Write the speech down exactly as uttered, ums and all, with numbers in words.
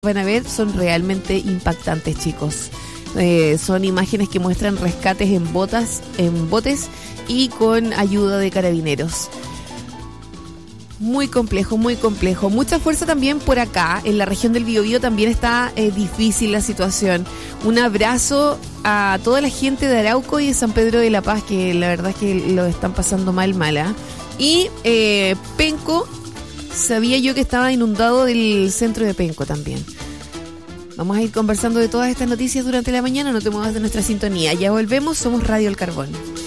van a ver son realmente impactantes, chicos. Eh, son imágenes que muestran rescates en botas, en botes y con ayuda de carabineros. Muy complejo, muy complejo. Mucha fuerza también por acá, en la región del Biobío también está eh, difícil la situación. Un abrazo a toda la gente de Arauco y de San Pedro de la Paz, que la verdad es que lo están pasando mal, mala. Y eh, Penco, sabía yo que estaba inundado del centro de Penco también. Vamos a ir conversando de todas estas noticias durante la mañana, no te muevas de nuestra sintonía. Ya volvemos, somos Radio El Carbón.